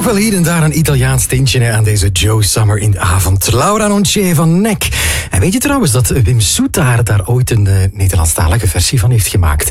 toch wel hier en daar een Italiaans tintje aan deze Joe Summer in de avond. Laura Noncier van Nek. En weet je trouwens dat Wim Soetaar daar ooit een Nederlandstalige versie van heeft gemaakt?